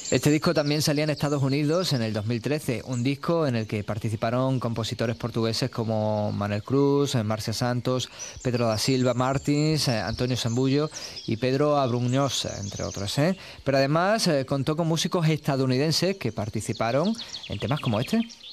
Este disco también salía en Estados Unidos en el 2013, un disco en el que participaron compositores portugueses como Manel Cruz, Márcia Santos, Pedro da Silva Martins, Antonio Sambullo y Pedro Abrunhós, entre otros. Pero además contó con músicos estadounidenses que participaron en temas como este.